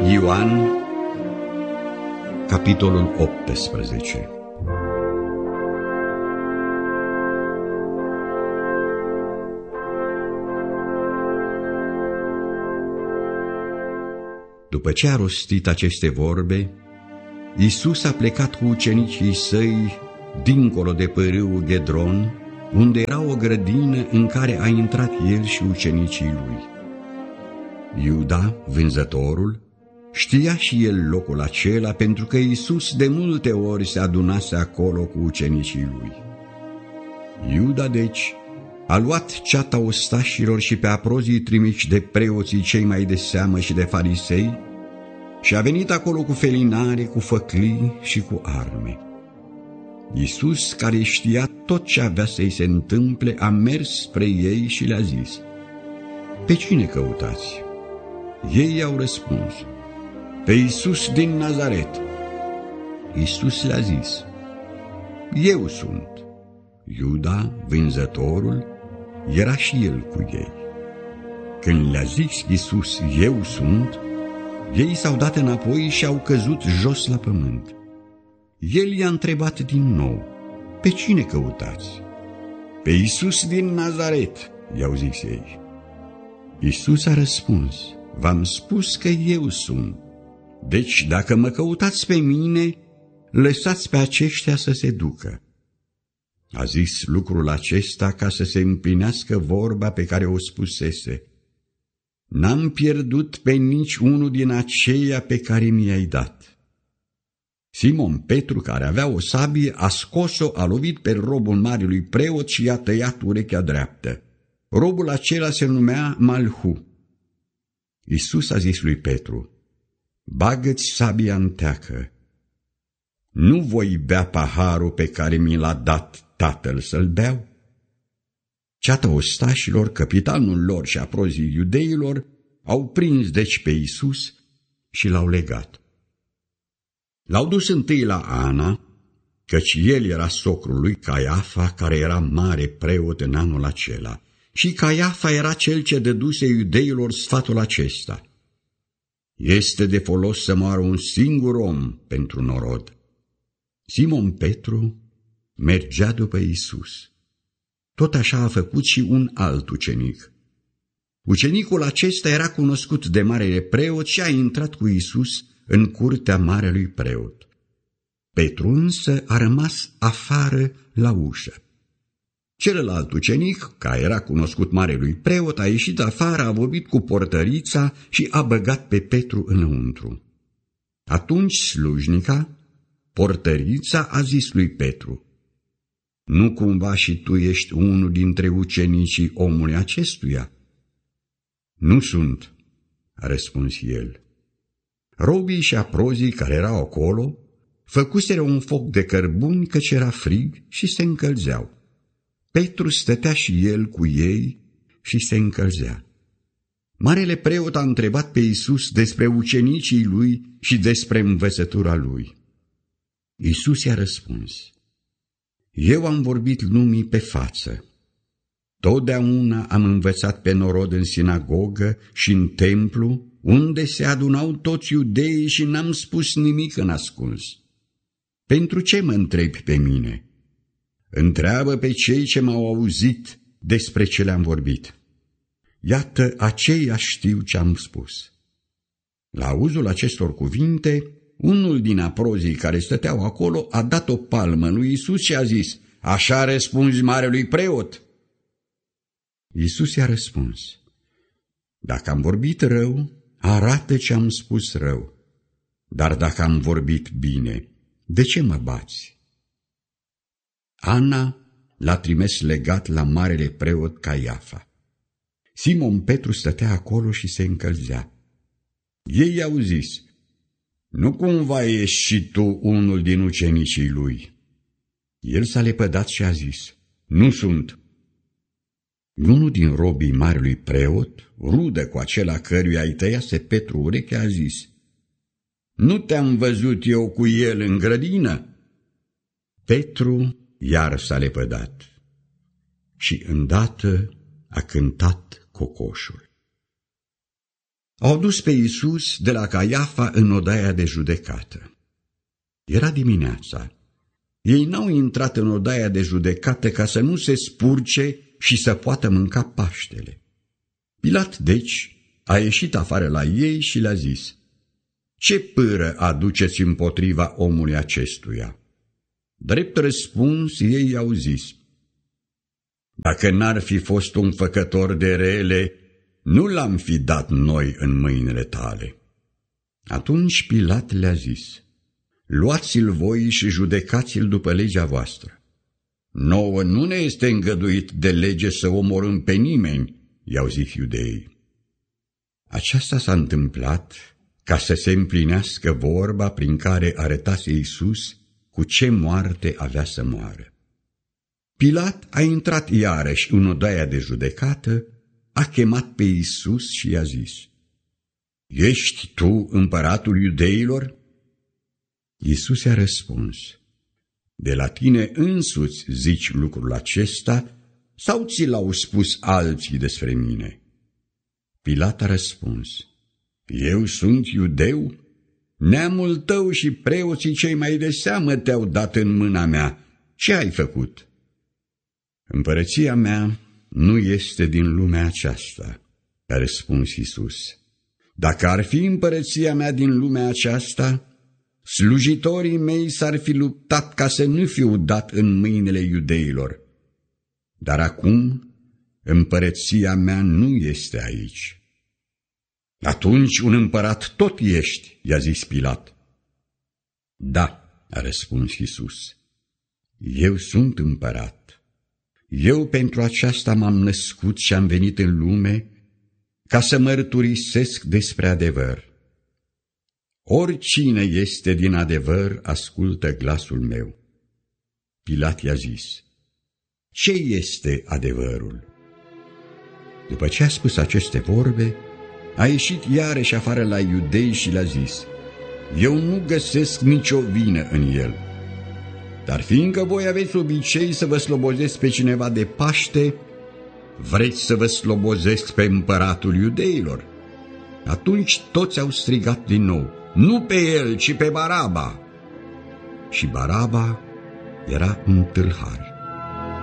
Ioan, capitolul 18. După ce a rostit aceste vorbe, Iisus a plecat cu ucenicii săi dincolo de pârâul Ghedron, unde era o grădină în care a intrat el și ucenicii lui. Iuda, vânzătorul, știa și el locul acela, pentru că Iisus de multe ori se adunase acolo cu ucenicii lui. Iuda, deci, a luat ceata ostașilor și pe aprozii trimiși de preoții cei mai de seamă și de farisei și a venit acolo cu felinare, cu făclii și cu arme. Iisus, care știa tot ce avea să-i se întâmple, a mers spre ei și le-a zis: „Pe cine căutați?” Ei i-au răspuns: „Pe Iisus din Nazaret.” Iisus le-a zis: „Eu sunt.” Iuda, vânzătorul, era și el cu ei. Când le-a zis Iisus: „Eu sunt”, ei s-au dat înapoi și au căzut jos la pământ. El i-a întrebat din nou: „Pe cine căutați?” „Pe Iisus din Nazaret”, i-au zis ei. Iisus a răspuns: „V-am spus că eu sunt. Deci, dacă mă căutați pe mine, lăsați pe aceștia să se ducă.” A zis lucrul acesta ca să se împlinească vorba pe care o spusese: „N-am pierdut pe nici unul din aceia pe care mi-ai dat.” Simon Petru, care avea o sabie, a scos-o, a lovit pe robul marelui preot și i-a tăiat urechea dreaptă. Robul acela se numea Malhu. Iisus a zis lui Petru: „Bagă-ți sabia în teacă. Nu voi bea paharul pe care mi l-a dat Tatăl să-l beau?” Ceata ostașilor, căpitanul lor și aprozii iudeilor au prins deci pe Iisus și l-au legat. L-au dus întâi la Ana, căci el era socrul lui Caiafa, care era mare preot în anul acela. Și Caiafa era cel ce dăduse iudeilor sfatul acesta: „Este de folos să moară un singur om pentru norod.” Simon Petru mergea după Iisus. Tot așa a făcut și un alt ucenic. Ucenicul acesta era cunoscut de marele preot și a intrat cu Iisus în curtea marelui preot. Petru însă a rămas afară la ușă. Celălalt ucenic, care era cunoscut marelui preot, a ieșit afară, a vorbit cu portărița și a băgat pe Petru înăuntru. Atunci slujnica, portărița, a zis lui Petru: „Nu cumva și tu ești unul dintre ucenicii omului acestuia?” „Nu sunt”, a răspuns el. Robii și aprozii care erau acolo făcuseră un foc de cărbuni, căci era frig, și se încălzeau. Petru stătea și el cu ei și se încălzea. Marele preot a întrebat pe Iisus despre ucenicii lui și despre învățătura lui. Iisus i-a răspuns: „Eu am vorbit lumii pe față. Totdeauna am învățat pe norod în sinagogă și în templu, unde se adunau toți iudeii, și n-am spus nimic în ascuns. Pentru ce mă întrebi pe mine? Întreabă pe cei ce m-au auzit despre ce le-am vorbit. Iată, aceia știu ce am spus.” La auzul acestor cuvinte, unul din aprozii care stăteau acolo a dat o palmă lui Iisus și a zis: „Așa răspunzi marelui preot?” Iisus i-a răspuns: „Dacă am vorbit rău, arată ce am spus rău. Dar dacă am vorbit bine, de ce mă bați?” Ana l-a trimis legat la marele preot Caiafa. Simon Petru stătea acolo și se încălzea. Ei i-au zis: „Nu cumva ești și tu unul din ucenicii lui?” El s-a lepădat și a zis: „Nu sunt.” Unul din robii marelui preot, rudă cu acela căruia îi tăiase Petru urechea, a zis: „Nu te-am văzut eu cu el în grădină?” Petru iar s-a lepădat și îndată a cântat cocoșul. Au dus pe Iisus de la Caiafa în odaia de judecată. Era dimineața. Ei n-au intrat în odaia de judecată ca să nu se spurce și să poată mânca Paștele. Pilat, deci, a ieșit afară la ei și le-a zis: „Ce pâră aduceți împotriva omului acestuia?” Drept răspuns, ei i-au zis: „Dacă n-ar fi fost un făcător de rele, nu l-am fi dat noi în mâinile tale.” Atunci Pilat le-a zis: „Luați-l voi și judecați-l după legea voastră.” „Nouă nu ne este îngăduit de lege să omorâm pe nimeni”, i-au zis iudeii. Aceasta s-a întâmplat ca să se împlinească vorba prin care arătase Iisus cu ce moarte avea să moară. Pilat a intrat iarăși în odaia de judecată, a chemat pe Iisus și i-a zis: „Ești tu împăratul iudeilor?” Iisus i-a răspuns: „De la tine însuți zici lucrul acesta sau ți l-au spus alții despre mine?” Pilat a răspuns: „Eu sunt iudeu? Neamul tău și preoții cei mai de seamă te-au dat în mâna mea. Ce ai făcut?” „Împărăția mea nu este din lumea aceasta”, a răspuns Iisus. „Dacă ar fi împărăția mea din lumea aceasta, slujitorii mei s-ar fi luptat ca să nu fiu dat în mâinile iudeilor. Dar acum împărăția mea nu este aici.” „Atunci un împărat tot ești”, i-a zis Pilat. „Da”, a răspuns Iisus, „eu sunt împărat. Eu pentru aceasta m-am născut și am venit în lume ca să mărturisesc despre adevăr. Oricine este din adevăr ascultă glasul meu.” Pilat i-a zis: „Ce este adevărul?” După ce a spus aceste vorbe, a ieșit iarăși afară la iudei și le-a zis: „Eu nu găsesc nicio vină în el. Dar fiindcă voi aveți obicei să vă slobozesc pe cineva de Paște, vreți să vă slobozesc pe împăratul iudeilor?” Atunci toți au strigat din nou: „Nu pe el, ci pe Baraba!” Și Baraba era un tâlhar.